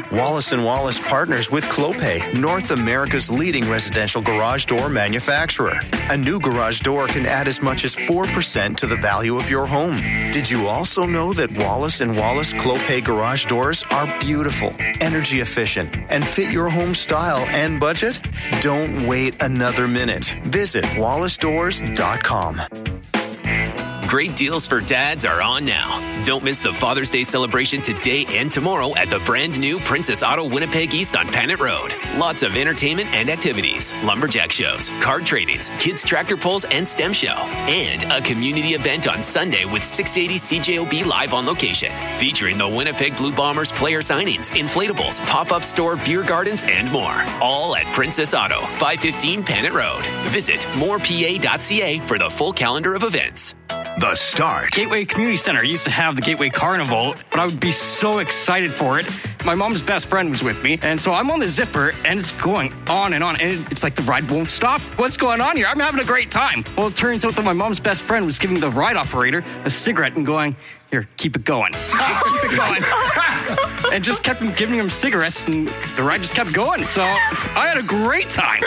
Wallace & Wallace partners with Clopay, North America's leading residential garage door manufacturer. A new garage door can add as much as 4% to the value of your home. Did you also know that Wallace & Wallace Clopay garage doors are beautiful, energy efficient, and fit your home style and budget? Don't wait another minute. Visit wallacedoors.com. Great deals for dads are on now. Don't miss the Father's Day celebration today and tomorrow at the brand new Princess Auto Winnipeg East on Panet Road. Lots of entertainment and activities, lumberjack shows, card tradings, kids tractor pulls and STEM show, and a community event on Sunday with 680 CJOB live on location, featuring the Winnipeg Blue Bombers player signings, inflatables, pop-up store, beer gardens, and more. All at Princess Auto, 515 Panet Road. Visit morepa.ca for the full calendar of events. The Start. Gateway Community Center used to have the Gateway Carnival, but I would be so excited for it. My mom's best friend was with me, and so I'm on the zipper, and it's going on, and it's like the ride won't stop. What's going on here? I'm having a great time. Well, it turns out that my mom's best friend was giving the ride operator a cigarette and going, "Here, keep it going. Keep it going." And just kept giving him cigarettes, and the ride just kept going. So I had a great time.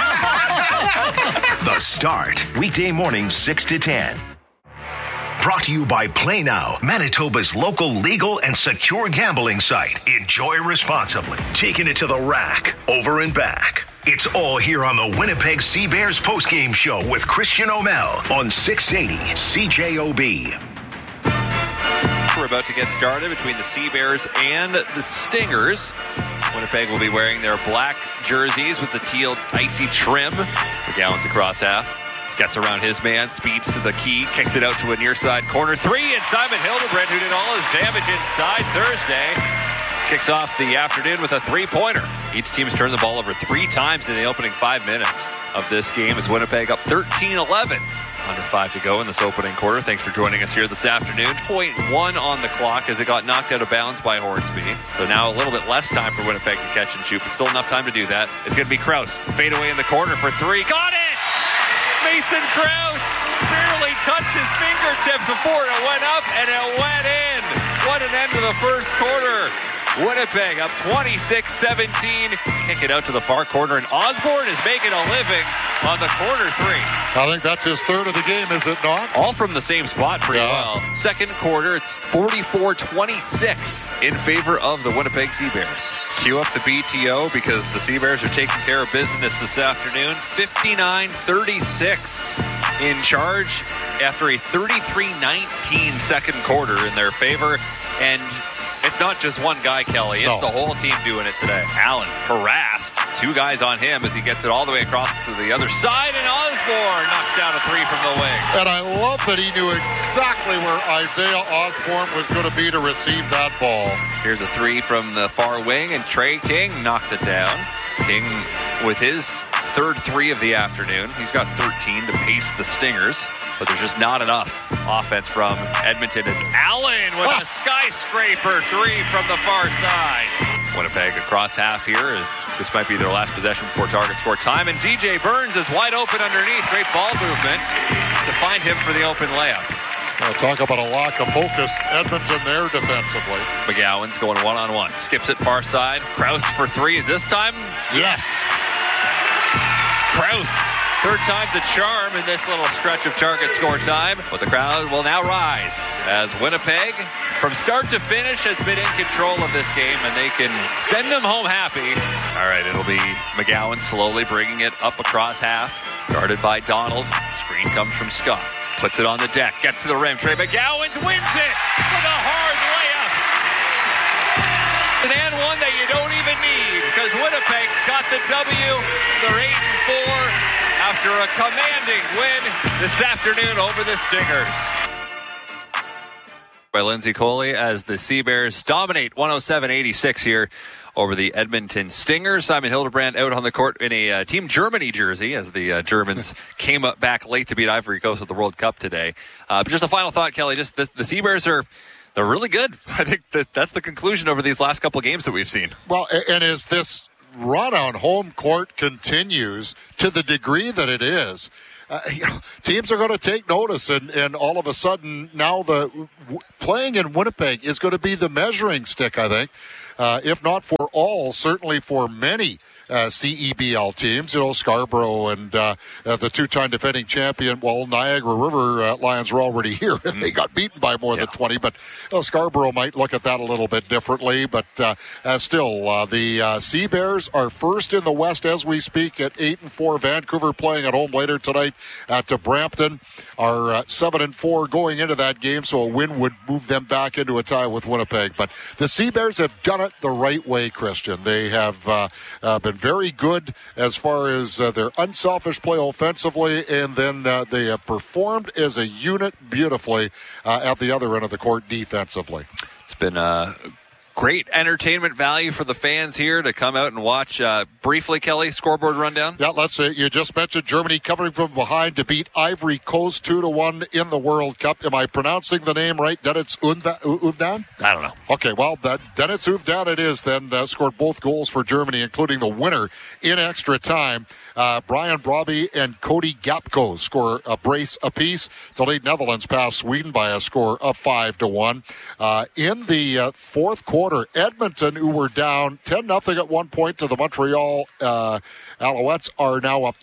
The Start. Weekday mornings 6 to 10. Brought to you by Play Now, Manitoba's local legal and secure gambling site. Enjoy responsibly. Taking it to the rack, over and back. It's all here on the Winnipeg Sea Bears postgame show with Christian O'Mell on 680 CJOB. We're about to get started between the Sea Bears and the Stingers. Winnipeg will be wearing their black jerseys with the teal icy trim. McGowan's across half. Gets around his man, speeds to the key, kicks it out to a near side corner three, and Simon Hildebrand, who did all his damage inside Thursday, kicks off the afternoon with a three-pointer. Each team has turned the ball over 3 times in the opening 5 minutes of this game as Winnipeg up 13-11. Under 5 to go in this opening quarter. Thanks for joining us here this afternoon. 0.1 on the clock as it got knocked out of bounds by Hornsby. So now a little bit less time for Winnipeg to catch and shoot, but still enough time to do that. It's going to be Krause. Fade away in the corner for 3. Got it! Mason Krause barely touched his fingertips before it went up, and it went in. What an end to the first quarter. Winnipeg up 26-17. Kick it out to the far corner, and Osborne is making a living on the corner 3. I think that's his third of the game, is it not? All from the same spot pretty well. Second quarter, it's 44-26 in favor of the Winnipeg Sea Bears. Cue up the BTO because the Sea Bears are taking care of business this afternoon. 59-36 in charge after a 33-19 second quarter in their favor. And it's not just one guy, Kelly. It's the whole team doing it today. Allen harassed. 2 guys on him as he gets it all the way across to the other side, and Osborne knocks down a 3 from the wing. And I love that he knew exactly where Isaiah Osborne was going to be to receive that ball. Here's a 3 from the far wing, and Trey King knocks it down. King with his third 3 of the afternoon. He's got 13 to pace the Stingers, but there's just not enough offense from Edmonton as Allen with a skyscraper 3 from the far side. Winnipeg across half here as this might be their last possession before target score time, and DJ Burns is wide open underneath. Great ball movement to find him for the open layup. Well, talk about a lack of focus. Edmonton there defensively. McGowan's going one-on-one. Skips it far side. Krause for 3. Is this time? Yes. Krause. Third time's a charm in this little stretch of target score time. But the crowd will now rise as Winnipeg, from start to finish, has been in control of this game, and they can send them home happy. All right, it'll be McGowan slowly bringing it up across half. Guarded by Donald. Screen comes from Scott. Puts it on the deck. Gets to the rim. Trey McGowan wins it with a hard layup. And one that you don't even need because Winnipeg's got the W. They're 8-4 after a commanding win this afternoon over the Stingers. By Lindsay Coley as the Sea Bears dominate 107-86 here over the Edmonton Stingers. Simon Hildebrand out on the court in a Team Germany jersey as the Germans came up back late to beat Ivory Coast at the World Cup today. But just a final thought, Kelly, just the Sea Bears they're really good. I think that's the conclusion over these last couple of games that we've seen. Well, and as this run on home court continues to the degree that it is, teams are going to take notice, and all of a sudden now playing in Winnipeg is going to be the measuring stick, I think, if not for all, certainly for many CEBL teams. Scarborough and the two-time defending champion, Niagara River Lions are already here, and they got beaten by more than 20, but Scarborough might look at that a little bit differently, but still, the Sea Bears are first in the West as we speak at 8-4. Vancouver playing at home later tonight at Brampton are 7-4 going into that game, so a win would move them back into a tie with Winnipeg. But the Sea Bears have done it the right way, Christian. They have been very good as far as their unselfish play offensively, and then they have performed as a unit beautifully at the other end of the court defensively. It's been great entertainment value for the fans here to come out and watch. Briefly, Kelly, scoreboard rundown? Yeah, let's say you just mentioned Germany covering from behind to beat Ivory Coast 2-1 in the World Cup. Am I pronouncing the name right? Dennis Uvdan? I don't know. Okay, well, Dennis Uvdan it is then, scored both goals for Germany, including the winner in extra time. Brian Brobby and Cody Gapko score a brace apiece to lead Netherlands past Sweden by a score of 5-1. In the fourth quarter, Edmonton, who were down 10-0 at one point to the Montreal Alouettes, are now up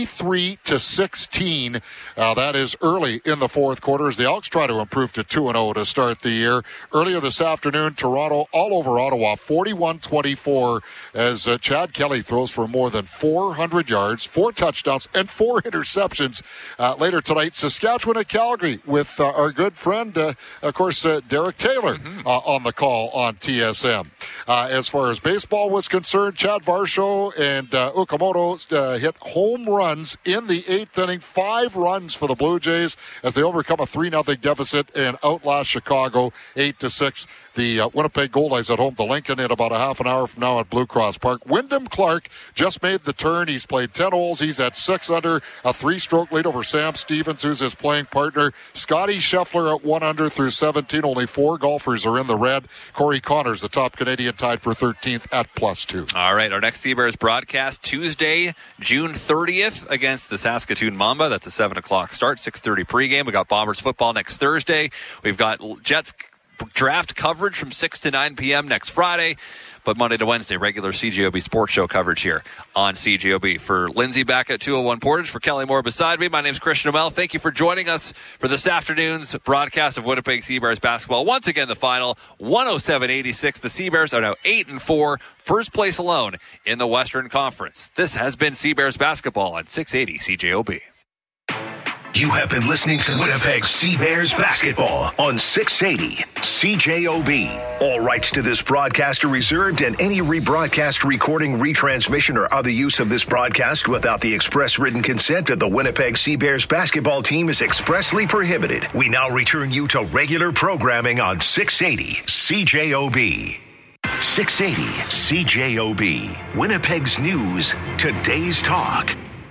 23-16. That is early in the fourth quarter as the Elks try to improve to 2-0 to start the year. Earlier this afternoon, Toronto all over Ottawa, 41-24, as Chad Kelly throws for more than 400 yards, 4 touchdowns, and 4 interceptions. Later tonight, Saskatchewan at Calgary with our good friend, of course, Derek Taylor on the call on TSM. As far as baseball was concerned, Chad Varsho and Okamoto hit home runs in the 8th inning, 5 runs for the Blue Jays as they overcome a 3-0 deficit and outlast Chicago 8-6. The Winnipeg Gold Eyes at home to Lincoln in about a half an hour from now at Blue Cross Park. Wyndham Clark just made the turn. He's played 10 holes. He's at 6 under, a 3-stroke lead over Sam Stevens, who's his playing partner. Scotty Scheffler at 1 under through 17. Only 4 golfers are in the red. Corey Connors, the top Canadian, tied for 13th at +2. All right, our next Sea Bears broadcast Tuesday, June 30th against the Saskatoon Mamba. That's a 7 o'clock start, 6:30 pregame. We got Bombers football next Thursday. We've got Jets draft coverage from 6 to 9 p.m. next Friday. But Monday to Wednesday, regular CJOB sports show coverage here on CJOB. For Lindsay back at 201 Portage, for Kelly Moore beside me, my name's Christian Amell. Thank you for joining us for this afternoon's broadcast of Winnipeg Sea Bears basketball. Once again, the final, 107-86. The Sea Bears are now 8-4, first place alone in the Western Conference. This has been Sea Bears basketball on 680 CJOB. You have been listening to Winnipeg Sea Bears basketball on 680 CJOB. All rights to this broadcast are reserved, and any rebroadcast, recording, retransmission, or other use of this broadcast without the express written consent of the Winnipeg Sea Bears basketball team is expressly prohibited. We now return you to regular programming on 680 CJOB. 680 CJOB. Winnipeg's news, today's talk.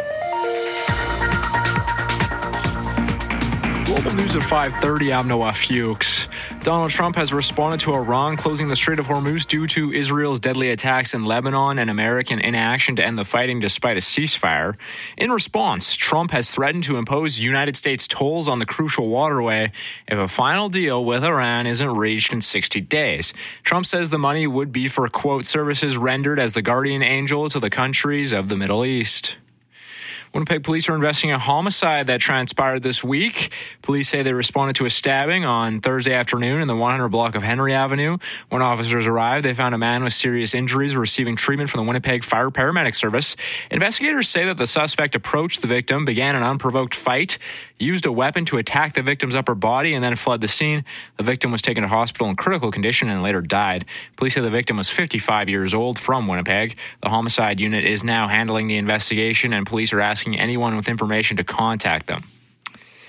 Global news at 5:30. I'm Noah Fuchs. Donald Trump has responded to Iran closing the Strait of Hormuz due to Israel's deadly attacks in Lebanon and American inaction to end the fighting despite a ceasefire. In response, Trump has threatened to impose United States tolls on the crucial waterway if a final deal with Iran isn't reached in 60 days. Trump says the money would be for, quote, services rendered as the guardian angel to the countries of the Middle East. Winnipeg police are investigating a homicide that transpired this week. Police say they responded to a stabbing on Thursday afternoon in the 100 block of Henry Avenue. When officers arrived, they found a man with serious injuries receiving treatment from the Winnipeg Fire Paramedic Service. Investigators say that the suspect approached the victim, began an unprovoked fight, used a weapon to attack the victim's upper body, and then fled the scene. The victim was taken to hospital in critical condition and later died. Police say the victim was 55 years old from Winnipeg. The homicide unit is now handling the investigation, and police are asking anyone with information to contact them.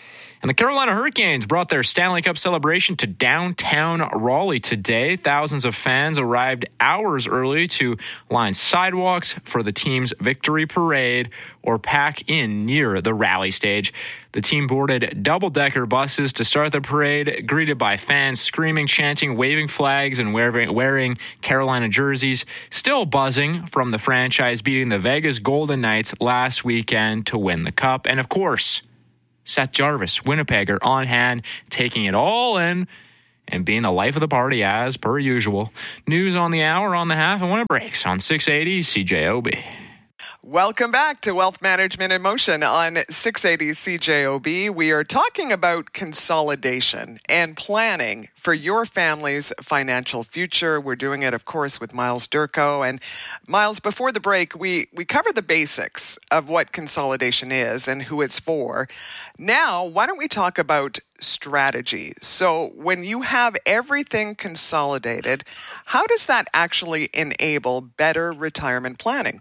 And the Carolina Hurricanes brought their Stanley Cup celebration to downtown Raleigh today. Thousands of fans arrived hours early to line sidewalks for the team's victory parade or pack in near the rally stage. The team boarded double-decker buses to start the parade, greeted by fans screaming, chanting, waving flags, and wearing Carolina jerseys, still buzzing from the franchise beating the Vegas Golden Knights last weekend to win the Cup. And of course, Seth Jarvis, Winnipegger, on hand, taking it all in and being the life of the party as per usual. News on the hour, on the half, and when it breaks on 680 CJOB. Welcome back to Wealth Management in Motion on 680 CJOB. We are talking about consolidation and planning for your family's financial future. We're doing it, of course, with Miles Durko. And Miles, before the break, we covered the basics of what consolidation is and who it's for. Now, why don't we talk about strategy? So when you have everything consolidated, how does that actually enable better retirement planning?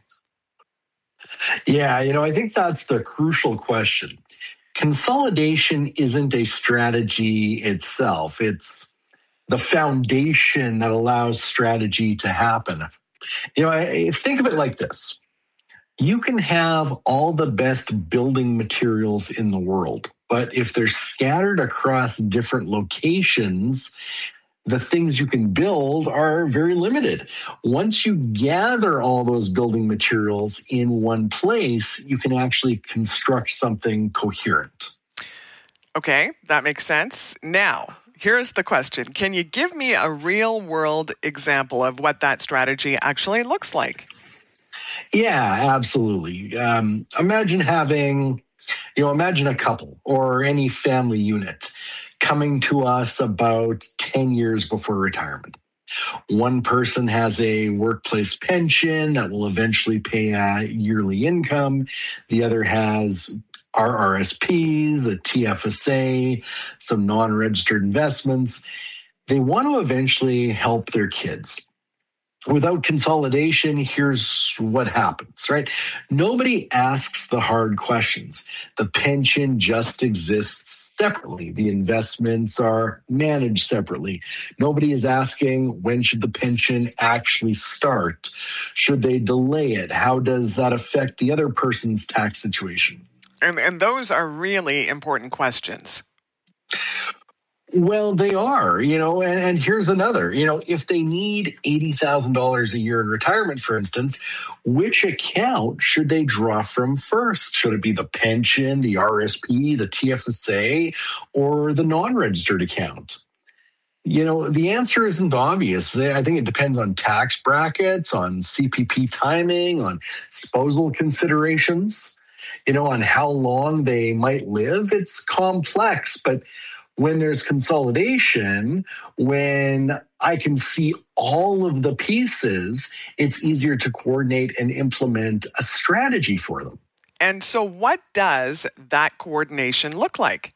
Yeah, I think that's the crucial question. Consolidation isn't a strategy itself. It's the foundation that allows strategy to happen. Think of it like this. You can have all the best building materials in the world, but if they're scattered across different locations, the things you can build are very limited. Once you gather all those building materials in one place, you can actually construct something coherent. Okay, that makes sense. Now, here's the question. Can you give me a real-world example of what that strategy actually looks like? Yeah, absolutely. Imagine imagine a couple or any family unit coming to us about 10 years before retirement. One person has a workplace pension that will eventually pay a yearly income. The other has RRSPs, a TFSA, some non-registered investments. They want to eventually help their kids. Without consolidation, here's what happens, right? Nobody asks the hard questions. The pension just exists separately. The investments are managed separately. Nobody is asking, when should the pension actually start? Should they delay it? How does that affect the other person's tax situation? And those are really important questions. Well, they are, and here's another, if they need $80,000 a year in retirement, for instance, which account should they draw from first? Should it be the pension, the RSP, the TFSA, or the non-registered account? The answer isn't obvious. I think it depends on tax brackets, on CPP timing, on disposal considerations, on how long they might live. It's complex, but when there's consolidation, when I can see all of the pieces, it's easier to coordinate and implement a strategy for them. And so what does that coordination look like?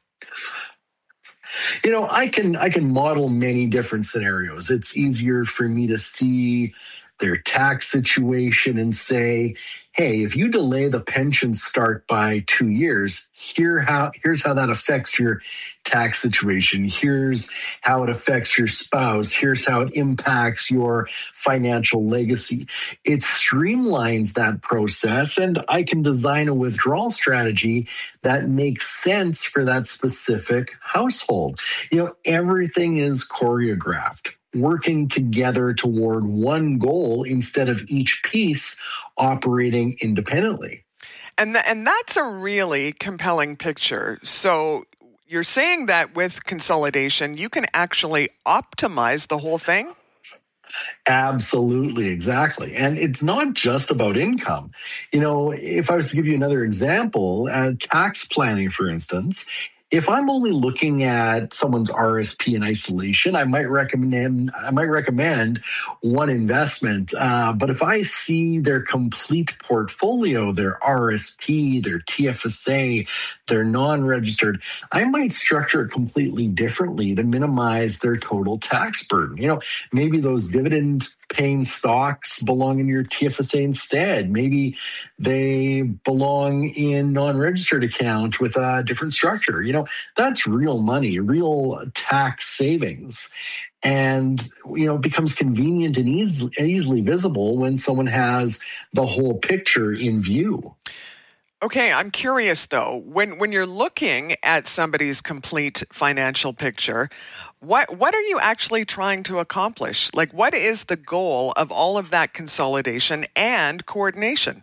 I can model many different scenarios. It's easier for me to see their tax situation and say, hey, if you delay the pension start by 2 years, here's how that affects your tax situation. Here's how it affects your spouse. Here's how it impacts your financial legacy. It streamlines that process, and I can design a withdrawal strategy that makes sense for that specific household. Everything is choreographed, working together toward one goal instead of each piece operating independently. And that's a really compelling picture. So you're saying that with consolidation, you can actually optimize the whole thing? Absolutely, exactly. And it's not just about income. If I was to give you another example, tax planning, for instance, if I'm only looking at someone's RSP in isolation, I might recommend one investment. But if I see their complete portfolio, their RSP, their TFSA, their non-registered, I might structure it completely differently to minimize their total tax burden. Maybe those dividend paying stocks belong in your TFSA instead. Maybe they belong in non-registered account with a different structure. That's real money, real tax savings. And, it becomes convenient and easily visible when someone has the whole picture in view. Okay, I'm curious though, when you're looking at somebody's complete financial picture, what are you actually trying to accomplish? Like, what is the goal of all of that consolidation and coordination?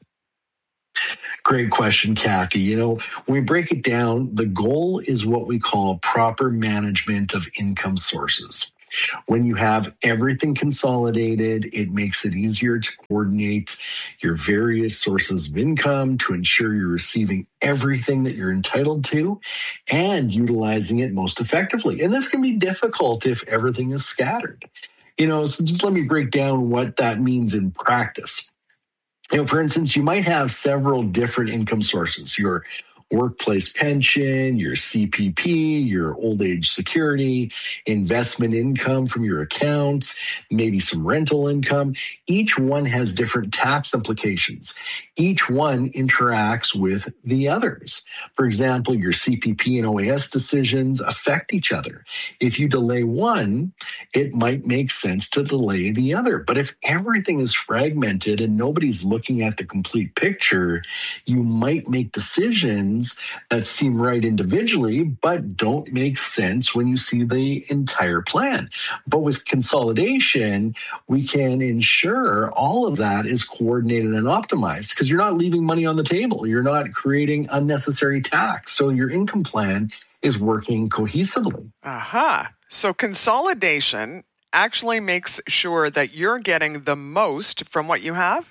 Great question, Kathy. When we break it down, the goal is what we call proper management of income sources. When you have everything consolidated, it makes it easier to coordinate your various sources of income to ensure you're receiving everything that you're entitled to and utilizing it most effectively. And this can be difficult if everything is scattered. So just let me break down what that means in practice. For instance, you might have several different income sources. Your workplace pension, your CPP, your old age security, investment income from your accounts, maybe some rental income. Each one has different tax implications. Each one interacts with the others. For example, your CPP and OAS decisions affect each other. If you delay one, it might make sense to delay the other. But if everything is fragmented and nobody's looking at the complete picture, you might make decisions that seem right individually, but don't make sense when you see the entire plan. But with consolidation, we can ensure all of that is coordinated and optimized because you're not leaving money on the table. You're not creating unnecessary tax. So your income plan is working cohesively. Aha. So consolidation actually makes sure that you're getting the most from what you have?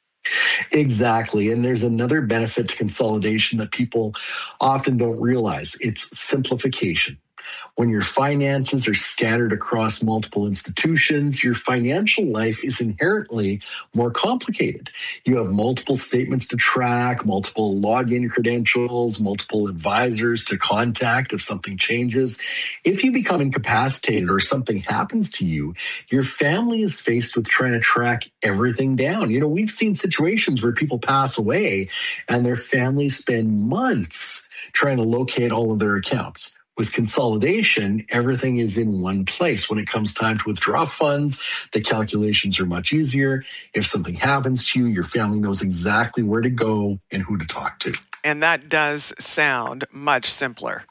Exactly. And there's another benefit to consolidation that people often don't realize. It's simplification. When your finances are scattered across multiple institutions, your financial life is inherently more complicated. You have multiple statements to track, multiple login credentials, multiple advisors to contact if something changes. If you become incapacitated or something happens to you, your family is faced with trying to track everything down. We've seen situations where people pass away and their families spend months trying to locate all of their accounts. With consolidation, everything is in one place. When it comes time to withdraw funds, the calculations are much easier. If something happens to you, your family knows exactly where to go and who to talk to. And that does sound much simpler.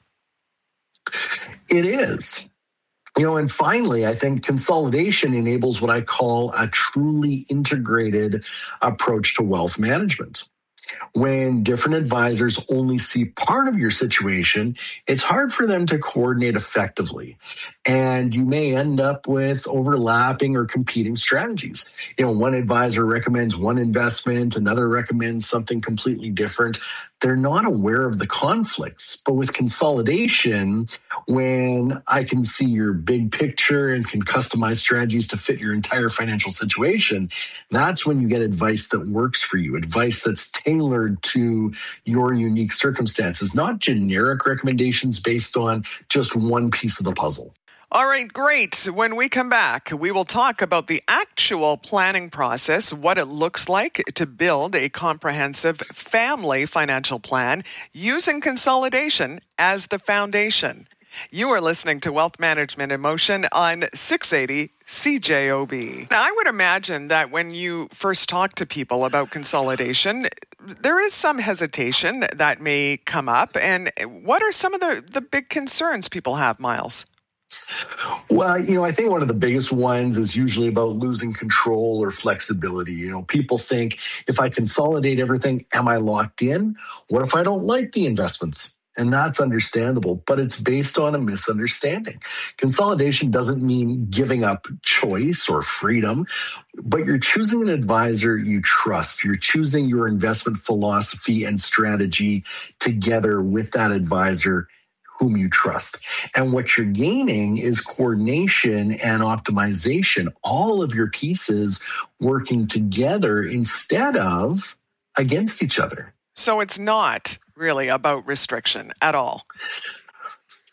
It is. And finally, I think consolidation enables what I call a truly integrated approach to wealth management. When different advisors only see part of your situation, it's hard for them to coordinate effectively. And you may end up with overlapping or competing strategies. One advisor recommends one investment, another recommends something completely different. They're not aware of the conflicts. But with consolidation, when I can see your big picture and can customize strategies to fit your entire financial situation, that's when you get advice that works for you, advice that's tailored to your unique circumstances, not generic recommendations based on just one piece of the puzzle. All right, great. When we come back, we will talk about the actual planning process, what it looks like to build a comprehensive family financial plan using consolidation as the foundation. You are listening to Wealth Management in Motion on 680 CJOB. Now, I would imagine that when you first talk to people about consolidation, there is some hesitation that may come up. And what are some of the big concerns people have, Miles? Well, I think one of the biggest ones is usually about losing control or flexibility. People think, if I consolidate everything, am I locked in? What if I don't like the investments? And that's understandable, but it's based on a misunderstanding. Consolidation doesn't mean giving up choice or freedom, but you're choosing an advisor you trust. You're choosing your investment philosophy and strategy together with that advisor whom you trust. And what you're gaining is coordination and optimization, all of your pieces working together instead of against each other. So it's not really about restriction at all.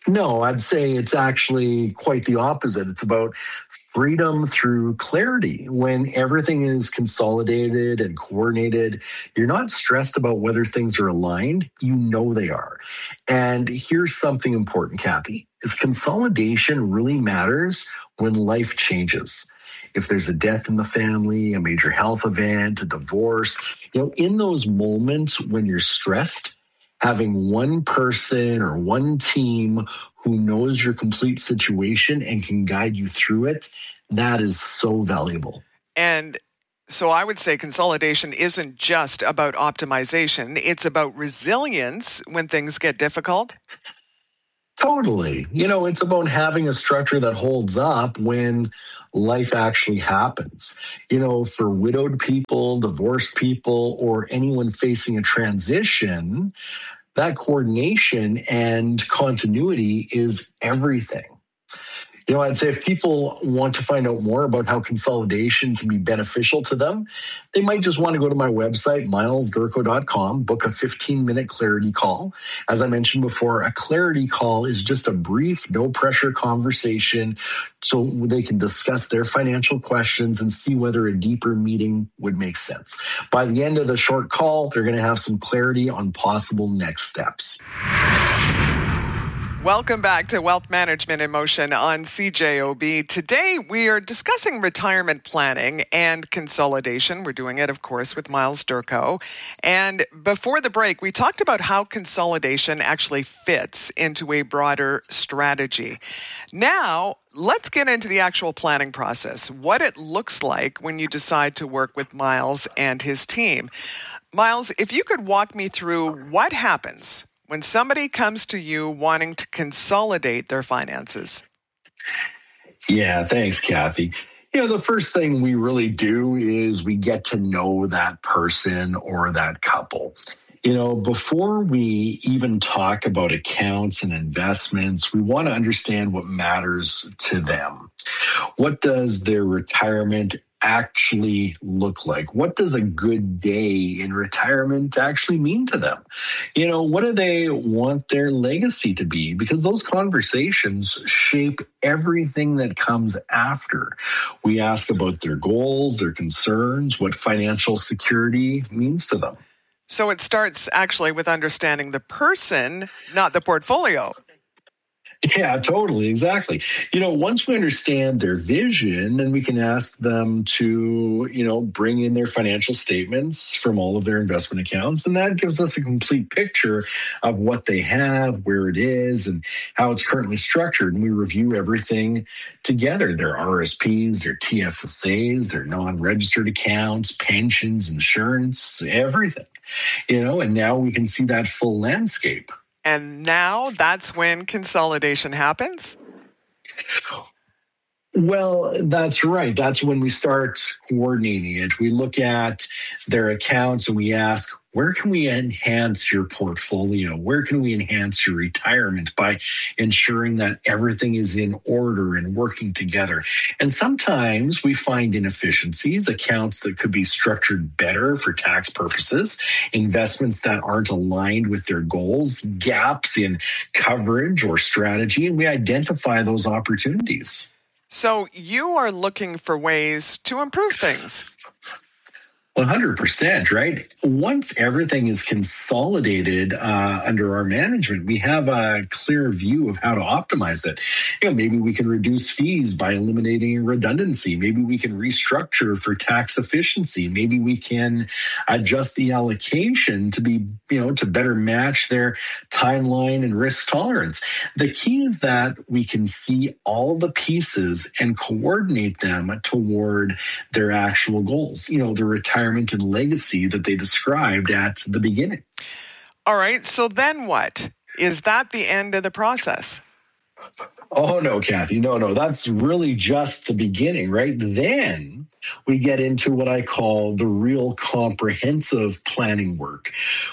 No, I'd say it's actually quite the opposite. It's about freedom through clarity. When everything is consolidated and coordinated, you're not stressed about whether things are aligned. You know they are. And here's something important, Kathy, is consolidation really matters when life changes. If there's a death in the family, a major health event, a divorce, in those moments when you're stressed, having one person or one team who knows your complete situation and can guide you through it, that is so valuable. And so I would say consolidation isn't just about optimization. It's about resilience when things get difficult. Totally. It's about having a structure that holds up when life actually happens. For widowed people, divorced people, or anyone facing a transition, that coordination and continuity is everything. I'd say if people want to find out more about how consolidation can be beneficial to them, they might just want to go to my website, milesgurko.com, book a 15-minute clarity call. As I mentioned before, a clarity call is just a brief, no-pressure conversation so they can discuss their financial questions and see whether a deeper meeting would make sense. By the end of the short call, they're going to have some clarity on possible next steps. Welcome back to Wealth Management in Motion on CJOB. Today, we are discussing retirement planning and consolidation. We're doing it, of course, with Miles Durko. And before the break, we talked about how consolidation actually fits into a broader strategy. Now, let's get into the actual planning process, what it looks like when you decide to work with Miles and his team. Miles, if you could walk me through what happens when somebody comes to you wanting to consolidate their finances. Yeah, thanks, Kathy. The first thing we really do is we get to know that person or that couple. Before we even talk about accounts and investments, we want to understand what matters to them. What does their retirement actually look like? What does a good day in retirement actually mean to them? What do they want their legacy to be? Because those conversations shape everything that comes after. We ask about their goals, their concerns, what financial security means to them. So it starts actually with understanding the person, not the portfolio. Yeah, totally. Exactly. Once we understand their vision, then we can ask them to, bring in their financial statements from all of their investment accounts. And that gives us a complete picture of what they have, where it is, and how it's currently structured. And we review everything together, their RSPs, their TFSAs, their non-registered accounts, pensions, insurance, everything, and now we can see that full landscape. And now that's when consolidation happens? Well, that's right. That's when we start coordinating it. We look at their accounts and we ask, where can we enhance your portfolio? Where can we enhance your retirement by ensuring that everything is in order and working together? And sometimes we find inefficiencies, accounts that could be structured better for tax purposes, investments that aren't aligned with their goals, gaps in coverage or strategy, and we identify those opportunities. So you are looking for ways to improve things. 100%, right? Once everything is consolidated under our management, we have a clear view of how to optimize it. Maybe we can reduce fees by eliminating redundancy. Maybe we can restructure for tax efficiency. Maybe we can adjust the allocation to be, to better match their timeline and risk tolerance. The key is that we can see all the pieces and coordinate them toward their actual goals, the retirement and legacy that they described at the beginning. All right. So then what? Is that the end of the process? Oh, no, Kathy. No. That's really just the beginning, right? Then we get into what I call the real comprehensive planning work.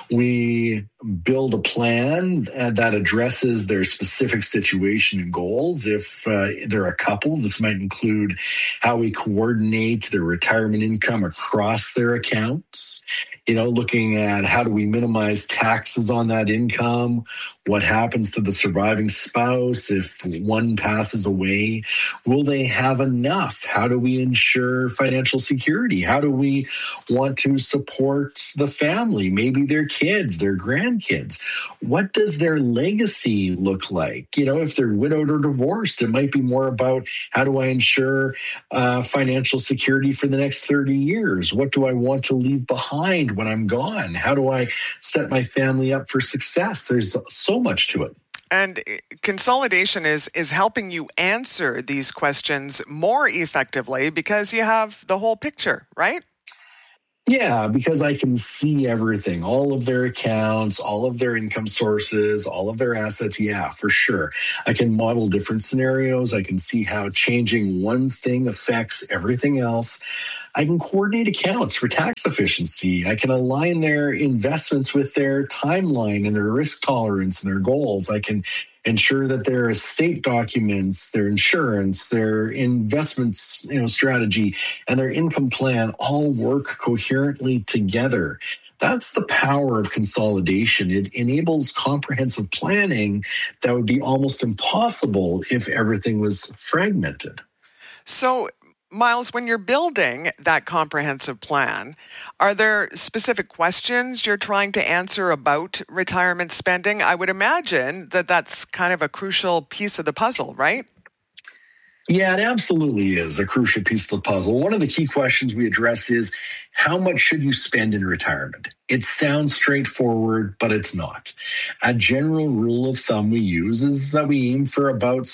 We build a plan that addresses their specific situation and goals. If they're a couple, this might include how we coordinate their retirement income across their accounts, looking at how do we minimize taxes on that income, what happens to the surviving spouse if one passes away, will they have enough? How do we ensure financial security? How do we want to support the family, maybe their kids, their grandkids? What does their legacy look like? If they're widowed or divorced, it might be more about how do I ensure financial security for the next 30 years? What do I want to leave behind when I'm gone? How do I set my family up for success? There's so much to it. And consolidation is helping you answer these questions more effectively because you have the whole picture, right? Yeah, because I can see everything, all of their accounts, all of their income sources, all of their assets. Yeah, for sure. I can model different scenarios. I can see how changing one thing affects everything else. I can coordinate accounts for tax efficiency. I can align their investments with their timeline and their risk tolerance and their goals. I can ensure that their estate documents, their insurance, their investments, strategy, and their income plan all work coherently together. That's the power of consolidation. It enables comprehensive planning that would be almost impossible if everything was fragmented. So, Miles, when you're building that comprehensive plan, are there specific questions you're trying to answer about retirement spending? I would imagine that that's kind of a crucial piece of the puzzle, right? Yeah, it absolutely is a crucial piece of the puzzle. One of the key questions we address is, how much should you spend in retirement? It sounds straightforward, but it's not. A general rule of thumb we use is that we aim for about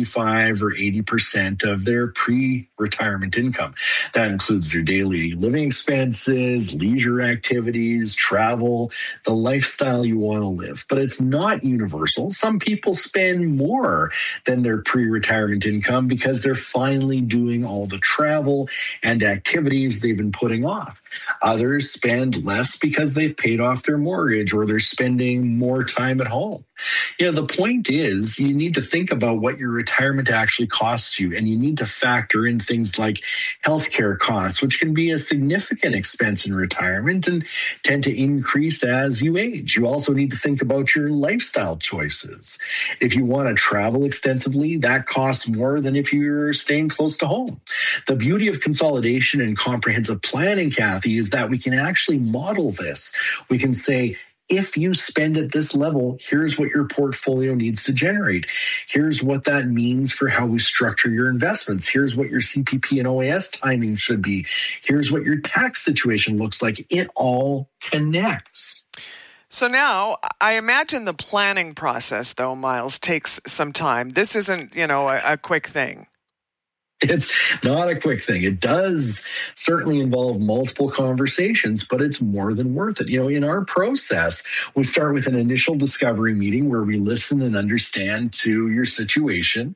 75 or 80% of their pre-retirement income. That includes their daily living expenses, leisure activities, travel, the lifestyle you want to live. But it's not universal. Some people spend more than their pre-retirement income because they're finally doing all the travel and activities they've been putting off. Others spend less because they've paid off their mortgage or they're spending more time at home. The point is you need to think about what your retirement actually costs you, and you need to factor in things like healthcare costs, which can be a significant expense in retirement and tend to increase as you age. You also need to think about your lifestyle choices. If you want to travel extensively, that costs more than if you're staying close to home. The beauty of consolidation and comprehensive planning, Kathy, is that we can actually model this. We can say, if you spend at this level, here's what your portfolio needs to generate. Here's what that means for how we structure your investments. Here's what your CPP and OAS timing should be. Here's what your tax situation looks like. It all connects. So now, I imagine the planning process, though, Miles, takes some time. This isn't, a quick thing. It's not a quick thing. It does certainly involve multiple conversations, but it's more than worth it. In our process, we start with an initial discovery meeting where we listen and understand to your situation.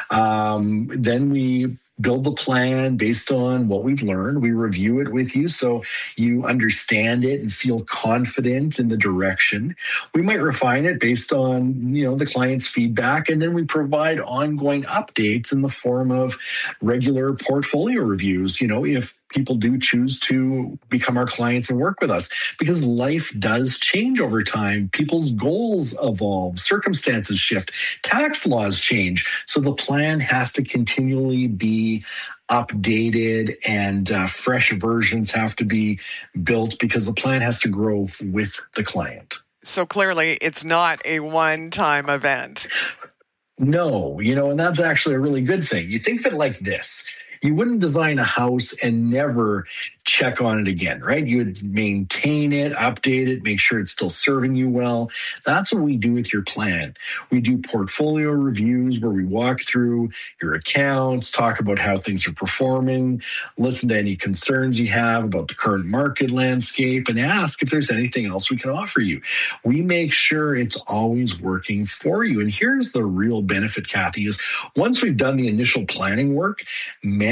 Then we build the plan based on what we've learned. We review it with you so you understand it and feel confident in the direction. We might refine it based on, the client's feedback, and then we provide ongoing updates in the form of regular portfolio reviews, if people do choose to become our clients and work with us, because life does change over time. People's goals evolve, circumstances shift, tax laws change. So the plan has to continually be updated, and fresh versions have to be built because the plan has to grow with the client. So clearly it's not a one-time event. No, and that's actually a really good thing. You think of it like this. You wouldn't design a house and never check on it again, right? You would maintain it, update it, make sure it's still serving you well. That's what we do with your plan. We do portfolio reviews where we walk through your accounts, talk about how things are performing, listen to any concerns you have about the current market landscape, and ask if there's anything else we can offer you. We make sure it's always working for you. And here's the real benefit, Kathy, is once we've done the initial planning work,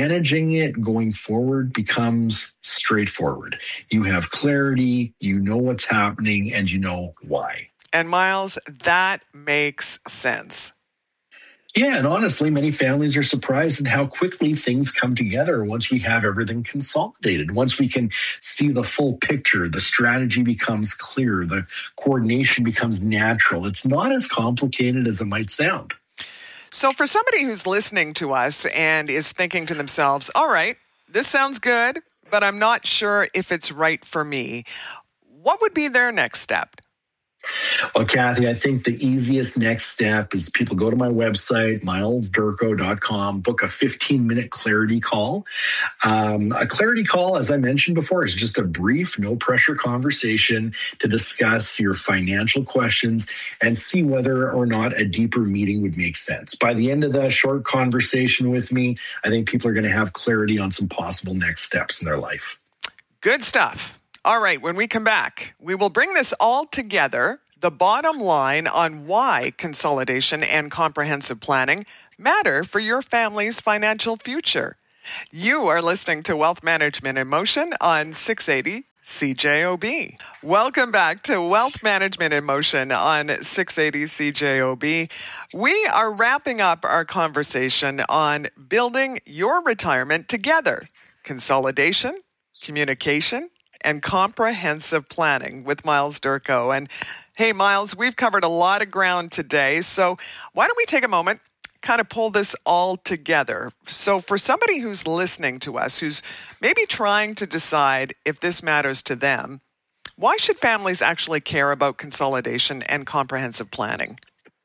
managing it going forward becomes straightforward. You have clarity, you know what's happening, and you know why. And Miles, that makes sense. Yeah, and honestly, many families are surprised at how quickly things come together once we have everything consolidated. Once we can see the full picture, the strategy becomes clear, the coordination becomes natural. It's not as complicated as it might sound. So for somebody who's listening to us and is thinking to themselves, all right, this sounds good, but I'm not sure if it's right for me, what would be their next step? Well, Kathy, I think the easiest next step is people go to my website, milesdurko.com, book a 15-minute clarity call. A clarity call, as I mentioned before, is just a brief, no-pressure conversation to discuss your financial questions and see whether or not a deeper meeting would make sense. By the end of the short conversation with me, I think people are going to have clarity on some possible next steps in their life. Good stuff. All right, when we come back, we will bring this all together, the bottom line on why consolidation and comprehensive planning matter for your family's financial future. You are listening to Wealth Management in Motion on 680 CJOB. Welcome back to Wealth Management in Motion on 680 CJOB. We are wrapping up our conversation on building your retirement together, consolidation, communication, and comprehensive planning with Miles Durko. And hey, Miles, we've covered a lot of ground today, so why don't we take a moment, kind of pull this all together. So for somebody who's listening to us, who's maybe trying to decide if this matters to them, why should families actually care about consolidation and comprehensive planning?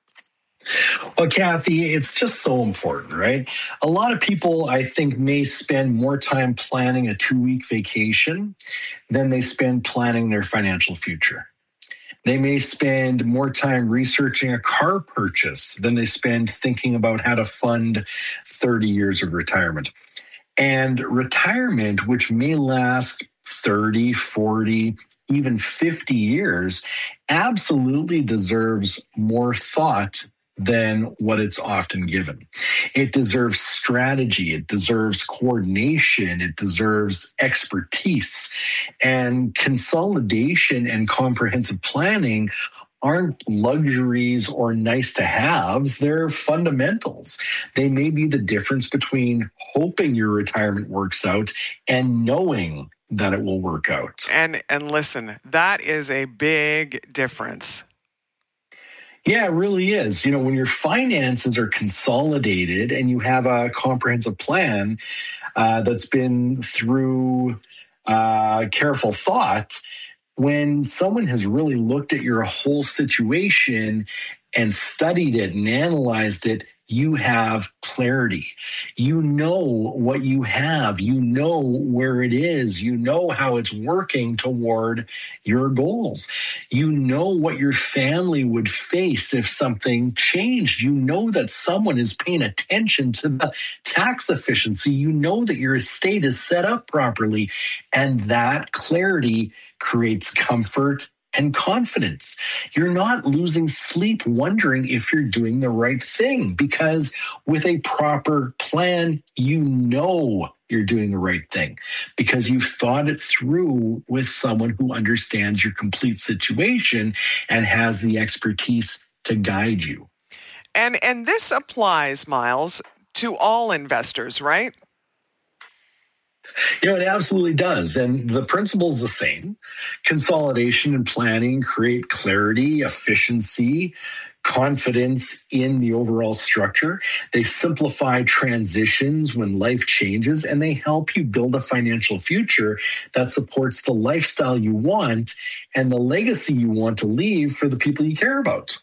Well, Kathy, it's just so important, right? A lot of people, I think, may spend more time planning a 2-week vacation than they spend planning their financial future. They may spend more time researching a car purchase than they spend thinking about how to fund 30 years of retirement. And retirement, which may last 30, 40, even 50 years, absolutely deserves more thought than what it's often given. It deserves strategy. It deserves coordination. It deserves expertise. And consolidation and comprehensive planning aren't luxuries or nice to haves. They're fundamentals. They may be the difference between hoping your retirement works out and knowing that it will work out. And listen, that is a big difference. Yeah, it really is. You know, when your finances are consolidated and you have a comprehensive plan that's been through careful thought, when someone has really looked at your whole situation and studied it and analyzed it, you have clarity. You know what you have. You know where it is. You know how it's working toward your goals. You know what your family would face if something changed. You know that someone is paying attention to the tax efficiency. You know that your estate is set up properly. And that clarity creates comfort and confidence. You're not losing sleep wondering if you're doing the right thing, because with a proper plan, you know you're doing the right thing because you've thought it through with someone who understands your complete situation and has the expertise to guide you. And this applies, Miles, to all investors, right? You know, it absolutely does. And the principle is the same. Consolidation and planning create clarity, efficiency, confidence in the overall structure. They simplify transitions when life changes, and they help you build a financial future that supports the lifestyle you want and the legacy you want to leave for the people you care about.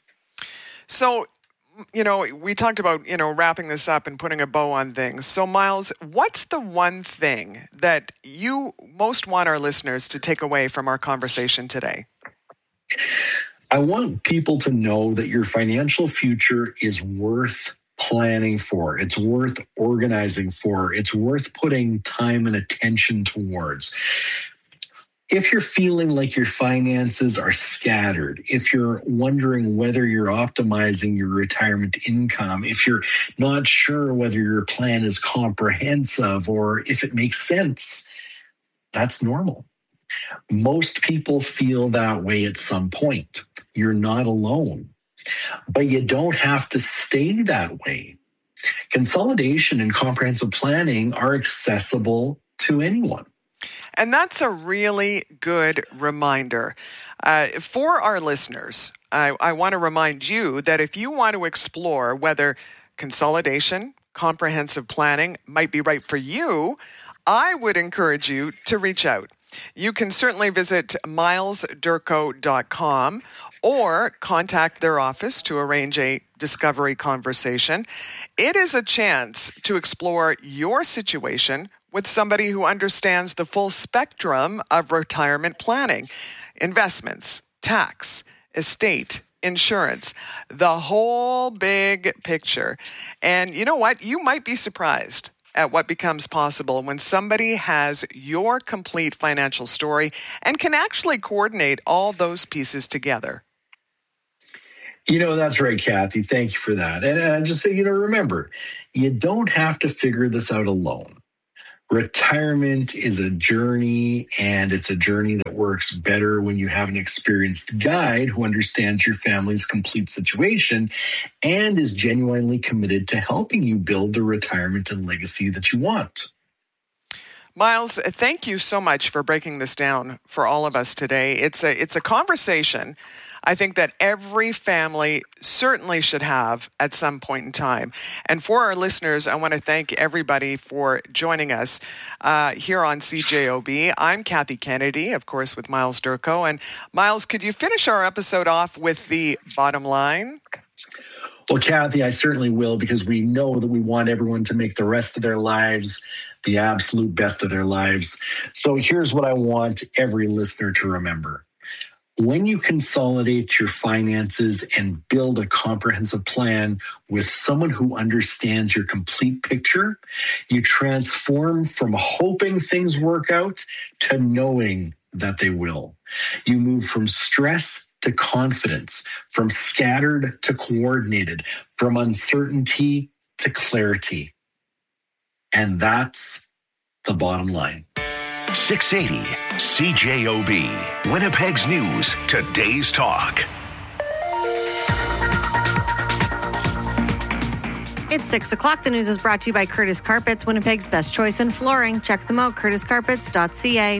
So, you know, we talked about, wrapping this up and putting a bow on things. So, Miles, what's the one thing that you most want our listeners to take away from our conversation today? I want people to know that your financial future is worth planning for. It's worth organizing for. It's worth putting time and attention towards. If you're feeling like your finances are scattered, if you're wondering whether you're optimizing your retirement income, if you're not sure whether your plan is comprehensive or if it makes sense, that's normal. Most people feel that way at some point. You're not alone. But you don't have to stay that way. Consolidation and comprehensive planning are accessible to anyone. And that's a really good reminder. For our listeners, I want to remind you that if you want to explore whether consolidation, comprehensive planning might be right for you, I would encourage you to reach out. You can certainly visit milesdurko.com or contact their office to arrange a discovery conversation. It is a chance to explore your situation with somebody who understands the full spectrum of retirement planning, investments, tax, estate, insurance, the whole big picture. And you know what? You might be surprised at what becomes possible when somebody has your complete financial story and can actually coordinate all those pieces together. That's right, Kathy. Thank you for that. And I just say, remember, you don't have to figure this out alone. Retirement is a journey, and it's a journey that works better when you have an experienced guide who understands your family's complete situation and is genuinely committed to helping you build the retirement and legacy that you want. Miles, thank you so much for breaking this down for all of us today. It's a conversation I think that every family certainly should have at some point in time. And for our listeners, I want to thank everybody for joining us here on CJOB. I'm Kathy Kennedy, of course, with Miles Durko. And Miles, could you finish our episode off with the bottom line? Well, Kathy, I certainly will, because we know that we want everyone to make the rest of their lives the absolute best of their lives. So here's what I want every listener to remember. When you consolidate your finances and build a comprehensive plan with someone who understands your complete picture, you transform from hoping things work out to knowing that they will. You move from stress to confidence, from scattered to coordinated, from uncertainty to clarity. And that's the bottom line. 680 CJOB, Winnipeg's News, Today's Talk. It's 6 o'clock. The news is brought to you by Curtis Carpets, Winnipeg's best choice in flooring. Check them out, curtiscarpets.ca.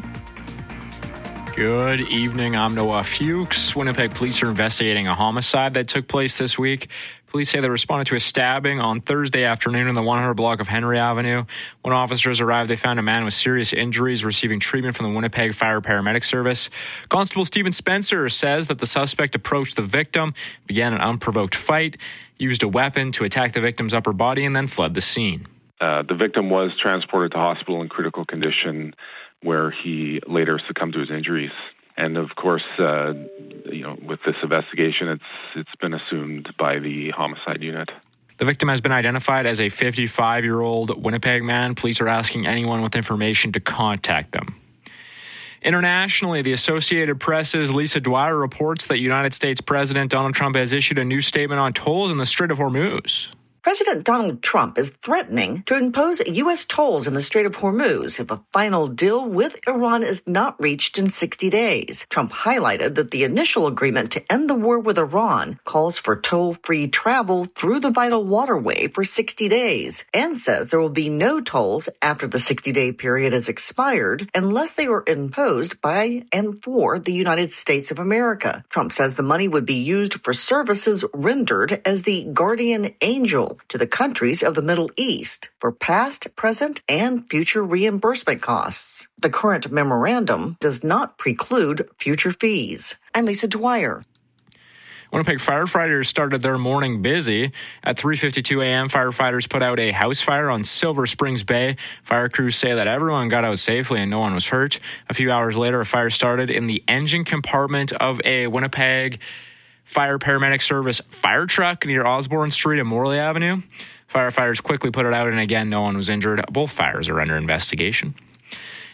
Good evening. I'm Noah Fuchs. Winnipeg police are investigating a homicide that took place this week. Police say they responded to a stabbing on Thursday afternoon in the 100 block of Henry Avenue. When officers arrived, they found a man with serious injuries receiving treatment from the Winnipeg Fire Paramedic Service. Constable Stephen Spencer says that the suspect approached the victim, began an unprovoked fight, used a weapon to attack the victim's upper body, and then fled the scene. The victim was transported to hospital in critical condition, where he later succumbed to his injuries. And of course, with this investigation, it's been assumed by the homicide unit. The victim has been identified as a 55-year-old Winnipeg man. Police are asking anyone with information to contact them. Internationally, the Associated Press's Lisa Dwyer reports that United States President Donald Trump has issued a new statement on tolls in the Strait of Hormuz. President Donald Trump is threatening to impose U.S. tolls in the Strait of Hormuz if a final deal with Iran is not reached in 60 days. Trump highlighted that the initial agreement to end the war with Iran calls for toll-free travel through the vital waterway for 60 days and says there will be no tolls after the 60-day period has expired unless they are imposed by and for the United States of America. Trump says the money would be used for services rendered as the guardian angel to the countries of the Middle East for past, present, and future reimbursement costs. The current memorandum does not preclude future fees. I'm Lisa Dwyer. Winnipeg firefighters started their morning busy. At 3:52 a.m., firefighters put out a house fire on Silver Springs Bay. Fire crews say that everyone got out safely and no one was hurt. A few hours later, a fire started in the engine compartment of a Winnipeg Fire Paramedic Service fire truck near Osborne Street and Morley Avenue. Firefighters quickly put it out, and again, no one was injured. Both fires are under investigation.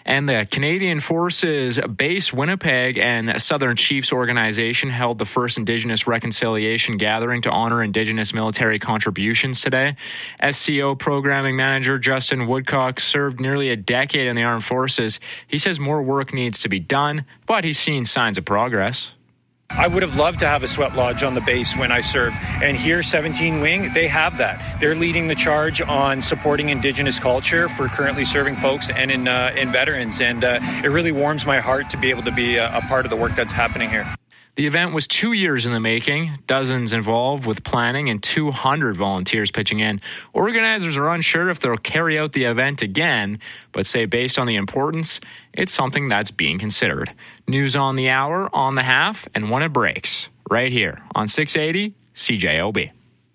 And the Canadian Forces Base Winnipeg and Southern Chiefs organization held the first Indigenous Reconciliation Gathering to honor Indigenous military contributions today. SCO Programming Manager Justin Woodcock served nearly a decade in the armed forces. He says more work needs to be done, but he's seen signs of progress. I would have loved to have a sweat lodge on the base when I served. And here, 17 Wing, they have that. They're leading the charge on supporting Indigenous culture for currently serving folks and in veterans. And it really warms my heart to be able to be a part of the work that's happening here. The event was 2 years in the making, dozens involved with planning and 200 volunteers pitching in. Organizers are unsure if they'll carry out the event again, but say based on the importance, it's something that's being considered. News on the hour, on the half, and when it breaks, right here on 680 CJOB.